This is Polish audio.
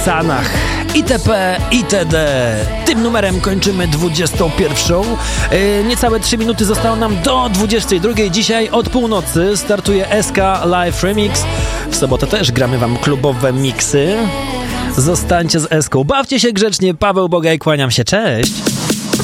Sanach, itp. itd. Tym numerem kończymy 21. Niecałe 3 minuty zostało nam do 22. Dzisiaj od północy startuje SK Live Remix. W sobotę też gramy wam klubowe miksy. Zostańcie z Eską, bawcie się grzecznie. Paweł Bogaj, kłaniam się, cześć.